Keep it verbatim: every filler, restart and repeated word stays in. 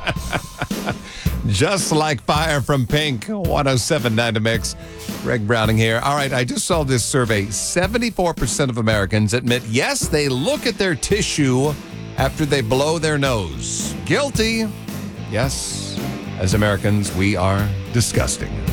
Just Like Fire from Pink, one oh seven point nine to Mix. Greg Browning here. All right, I just saw this survey. seventy-four percent of Americans admit, yes, they look at their tissue after they blow their nose. Guilty. Yes, as Americans, we are disgusting.